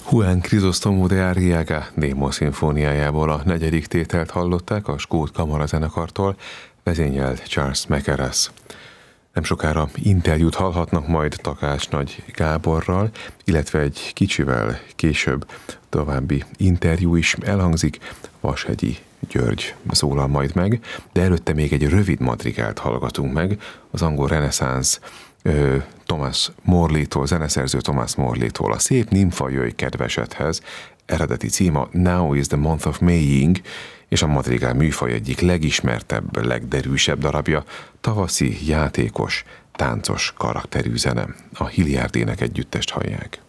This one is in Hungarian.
Juan Crisóstomo de Arriaga Nemo szimfóniájából a negyedik tételt hallották a skót kamarazenekartól, vezényelt Charles Mackerras. Nem sokára interjút hallhatnak majd Takács Nagy Gáborral, illetve egy kicsivel később további interjú is elhangzik, Vashegyi György szólal majd meg, de előtte még egy rövid madrigált hallgatunk meg, az angol reneszánsz Thomas Morley-tól, zeneszerző Thomas Morley-tól. A Szép nimfa jöjj kedvesedhez eredeti címa Now is the month of Maying, és a madrigál műfaj egyik legismertebb, legderűsebb darabja, tavaszi, játékos, táncos karakterű zene. A Hilliard ének együttest hallják.